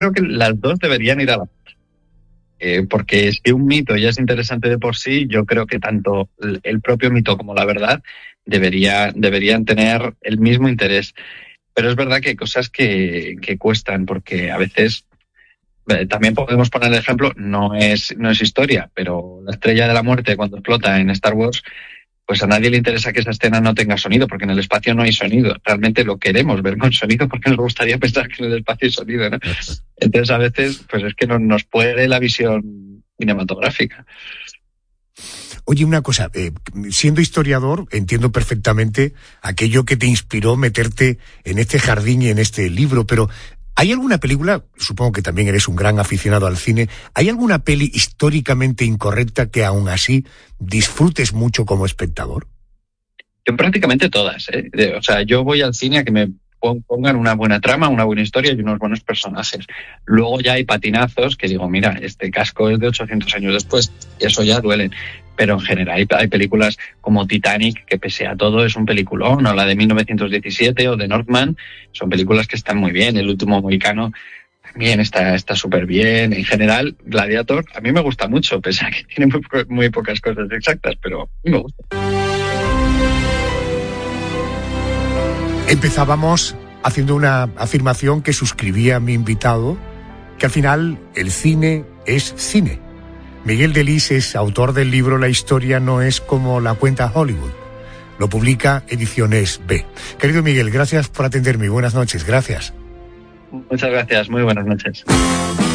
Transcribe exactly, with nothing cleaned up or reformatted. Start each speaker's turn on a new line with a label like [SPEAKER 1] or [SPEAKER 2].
[SPEAKER 1] creo que las dos deberían ir a la par. Eh, porque si un mito ya es interesante de por sí, yo creo que tanto el propio mito como la verdad debería, deberían tener el mismo interés. Pero es verdad que hay cosas que, que cuestan, porque a veces, eh, también podemos poner el ejemplo, no es, no es historia, pero la estrella de la muerte cuando explota en Star Wars, pues a nadie le interesa que esa escena no tenga sonido, porque en el espacio no hay sonido. Realmente lo queremos ver con sonido porque nos gustaría pensar que en el espacio hay sonido, ¿no? Entonces a veces, pues es que no, nos puede la visión cinematográfica.
[SPEAKER 2] Oye, una cosa, eh, siendo historiador, entiendo perfectamente aquello que te inspiró meterte en este jardín y en este libro, pero ¿hay alguna película, supongo que también eres un gran aficionado al cine, ¿hay alguna peli históricamente incorrecta que aún así disfrutes mucho como espectador?
[SPEAKER 1] Yo prácticamente todas, ¿eh? De, o sea, yo voy al cine a que me pongan una buena trama, una buena historia y unos buenos personajes. Luego ya hay patinazos que digo, mira, este casco es de ochocientos años después, y eso ya duele. Pero en general hay, hay películas como Titanic, que pese a todo es un peliculón, o la de mil novecientos diecisiete o de Northman, son películas que están muy bien. El último mohicano también está está súper bien. En general, Gladiator a mí me gusta mucho, pese a que tiene muy, muy pocas cosas exactas, pero a mí me gusta.
[SPEAKER 2] Empezábamos haciendo una afirmación que suscribía mi invitado, que al final el cine es cine. Miguel Delis es autor del libro La historia no es como la cuenta Hollywood. Lo publica Ediciones B. Querido Miguel, gracias por atenderme. Buenas noches, gracias.
[SPEAKER 1] Muchas gracias, muy buenas noches.